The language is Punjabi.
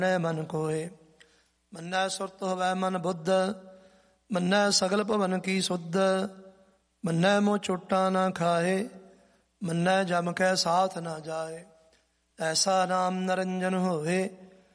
ਮਨ ਕੋਏ। ਮੰਨੈ ਸੁਰਤ ਹੋਵੈ ਮਨ ਬੁੱਧ, ਮੰਨੈ ਸਗਲ ਭਵਨ ਕੀ ਸੁਧ। ਮੰਨੈ ਮੋਹ ਚੋਟਾਂ ਨਾ ਖਾਏ, ਮੰਨੈ ਜਮ ਕੈ ਸਾਥ ਨਾ ਜਾਏ। ਐਸਾ ਨਾਮ ਨਰੰਜਨ ਹੋਏ,